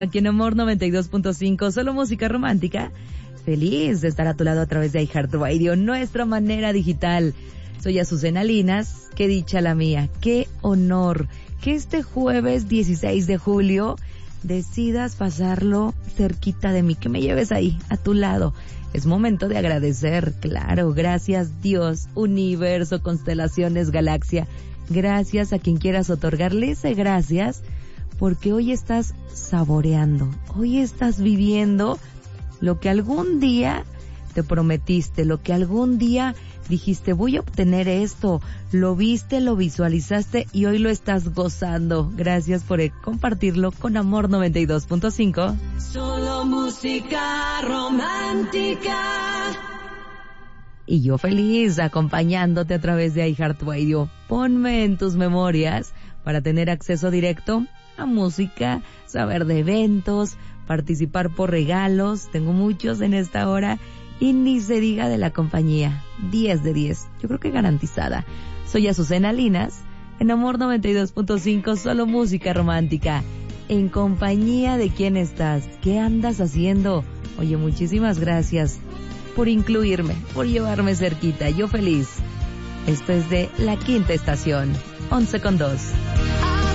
Aquí en Amor 92.5, solo música romántica. Feliz de estar a tu lado a través de iHeartRadio, nuestra manera digital. Soy Azucena Linas, qué dicha la mía, qué honor que este jueves 16 de julio decidas pasarlo cerquita de mí, que me lleves ahí, a tu lado. Es momento de agradecer, claro, gracias Dios, universo, constelaciones, galaxia. Gracias a quien quieras otorgarle ese gracias, porque hoy estás saboreando, hoy estás viviendo lo que algún día te prometiste, lo que algún día dijiste, voy a obtener esto, lo viste, lo visualizaste y hoy lo estás gozando. Gracias por compartirlo con Amor 92.5. Solo música romántica. Y yo feliz acompañándote a través de iHeartRadio. Ponme en tus memorias para tener acceso directo a música, saber de eventos, participar por regalos. Tengo muchos en esta hora y ni se diga de la compañía. 10 de 10. Yo creo que garantizada. Soy Azucena Linas en Amor 92.5, solo música romántica. En compañía de quién estás, qué andas haciendo. Oye, muchísimas gracias por incluirme, por llevarme cerquita. Yo feliz. Esto es de La Quinta Estación, 11:02.